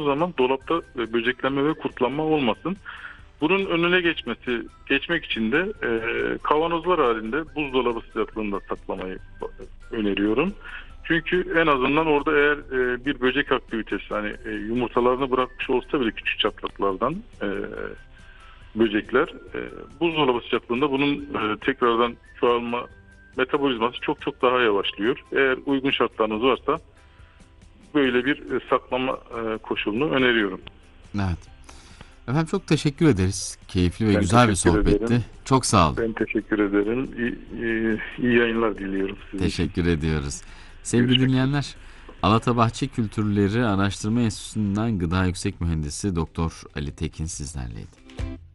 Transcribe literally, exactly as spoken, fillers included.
zaman dolapta e, böceklenme ve kurtlanma olmasın. Bunun önüne geçmesi geçmek için de e, kavanozlar halinde buzdolabı sıcaklığında saklamayı öneriyorum. Çünkü en azından orada eğer e, bir böcek aktivitesi, hani e, yumurtalarını bırakmış olsa bile küçük çatlaklardan e, böcekler e, buzdolabı sıcaklığında bunun e, tekrardan çoğalma metabolizması çok çok daha yavaşlıyor. Eğer uygun şartlarınız varsa böyle bir e, saklama e, koşulunu öneriyorum. Evet. Efendim çok teşekkür ederiz. Keyifli ve Ben güzel bir teşekkür sohbetti. ederim. Çok sağ olun. Ben teşekkür ederim. İyi, iyi, iyi yayınlar diliyorum size. Teşekkür ediyoruz. Sevgili Görüşmek dinleyenler, Alatabahçe Kültürleri Araştırma Enstitüsü'nden Gıda Yüksek Mühendisi Doktor Ali Tekin sizlerleydi.